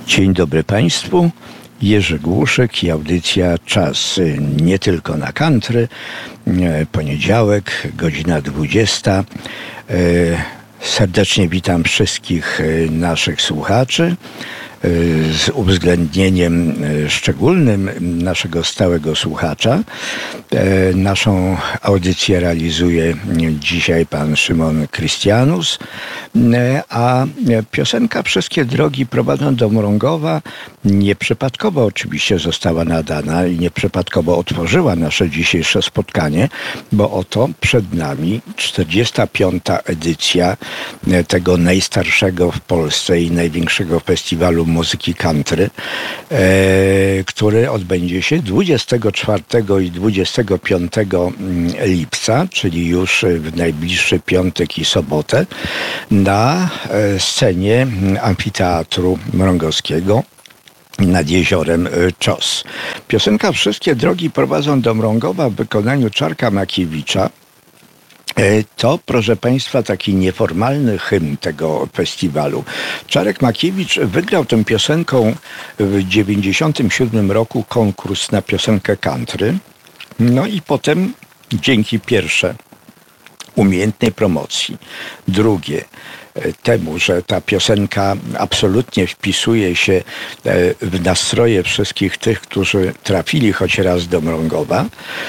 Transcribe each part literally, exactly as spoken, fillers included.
Dzień dobry Państwu. Jerzy Głuszek i audycja Czas nie tylko na country. Poniedziałek, godzina dwudziesta. Serdecznie witam wszystkich naszych słuchaczy z uwzględnieniem szczególnym naszego stałego słuchacza. Naszą audycję realizuje dzisiaj pan Szymon Krystianus, a piosenka Wszystkie drogi prowadzą do Mrągowa nieprzypadkowo oczywiście została nadana i nieprzypadkowo otworzyła nasze dzisiejsze spotkanie, bo oto przed nami czterdziesta piąta edycja tego najstarszego w Polsce i największego festiwalu muzyki country, e, który odbędzie się dwudziestego czwartego i dwudziestego piątego lipca, czyli już w najbliższy piątek i sobotę, na scenie Amfiteatru Mrągowskiego nad jeziorem Czos. Piosenka Wszystkie drogi prowadzą do Mrągowa w wykonaniu Czarka Makiewicza. To, proszę Państwa, taki nieformalny hymn tego festiwalu. Czarek Makiewicz wygrał tę piosenką w dziewięćdziesiątym siódmym roku konkurs na piosenkę country. No i potem dzięki pierwsze umiejętnej promocji, drugie temu, że ta piosenka absolutnie wpisuje się w nastroje wszystkich tych, którzy trafili choć raz do Mrągowa,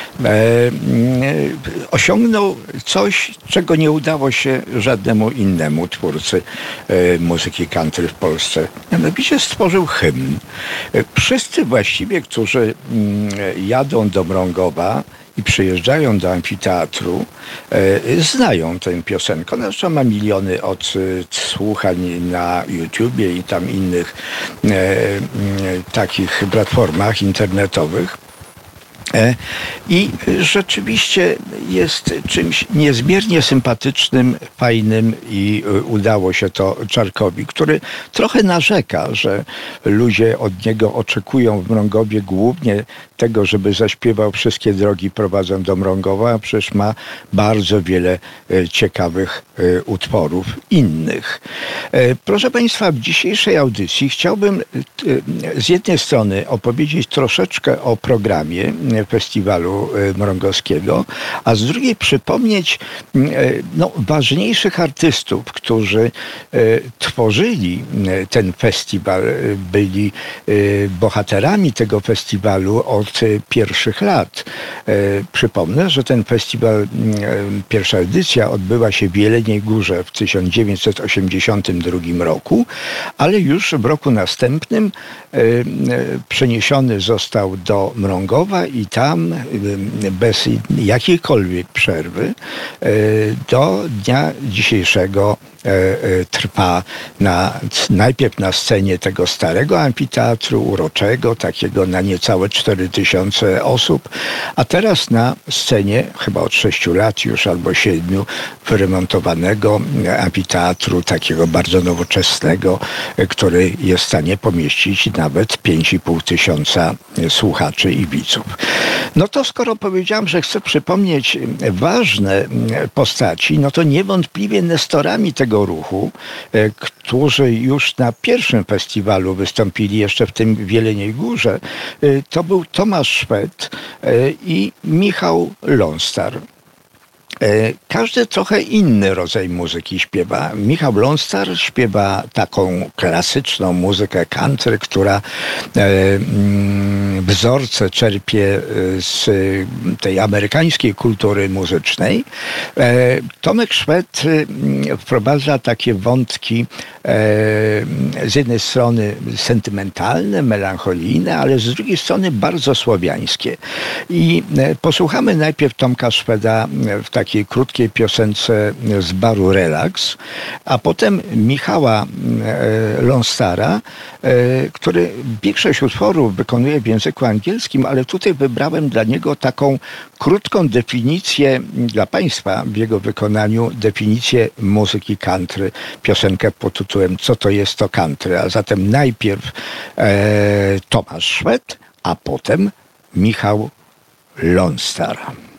osiągnął coś, czego nie udało się żadnemu innemu twórcy muzyki country w Polsce. Mianowicie stworzył hymn. Wszyscy właściwie, którzy jadą do Mrągowa i przyjeżdżają do amfiteatru, e, znają tę piosenkę. Ona zresztą ma miliony odsłuchań na YouTubie i tam innych e, e, takich platformach internetowych. I rzeczywiście jest czymś niezmiernie sympatycznym, fajnym i udało się to Czarkowi, który trochę narzeka, że ludzie od niego oczekują w Mrągowie głównie tego, żeby zaśpiewał Wszystkie drogi prowadzą do Mrągowa, a przecież ma bardzo wiele ciekawych utworów innych. Proszę Państwa, w dzisiejszej audycji chciałbym z jednej strony opowiedzieć troszeczkę o programie Festiwalu Mrągowskiego, a z drugiej przypomnieć no, ważniejszych artystów, którzy tworzyli ten festiwal, byli bohaterami tego festiwalu od pierwszych lat. Przypomnę, że ten festiwal, pierwsza edycja odbyła się w Jeleniej Górze w tysiąc dziewięćset osiemdziesiątym drugim roku, ale już w roku następnym przeniesiony został do Mrągowa i tam bez jakiejkolwiek przerwy do dnia dzisiejszego trwa na, najpierw na scenie tego starego amfiteatru uroczego, takiego na niecałe cztery tysiące osób, a teraz na scenie chyba od sześciu lat już albo siedmiu wyremontowanego amfiteatru, takiego bardzo nowoczesnego, który jest w stanie pomieścić nawet pięć i pół tysiąca słuchaczy i widzów. No to skoro powiedziałam, że chcę przypomnieć ważne postaci, no to niewątpliwie nestorami tego ruchu, którzy już na pierwszym festiwalu wystąpili jeszcze w tym w Jeleniej Górze, to był Tomasz Szwed i Michał Lonstar. Każdy trochę inny rodzaj muzyki śpiewa. Michał Lonstar śpiewa taką klasyczną muzykę country, która wzorce czerpie z tej amerykańskiej kultury muzycznej. Tomek Szwed wprowadza takie wątki z jednej strony sentymentalne, melancholijne, ale z drugiej strony bardzo słowiańskie. I posłuchamy najpierw Tomka Szweda w takiej krótkiej piosence z baru Relax, a potem Michała Lonstara, który większość utworów wykonuje w języku angielskim, ale tutaj wybrałem dla niego taką krótką definicję dla Państwa w jego wykonaniu, definicję muzyki country, piosenkę pod tytułem Co to jest to country? A zatem najpierw e, Tomasz Szwed, a potem Michał Lonstar.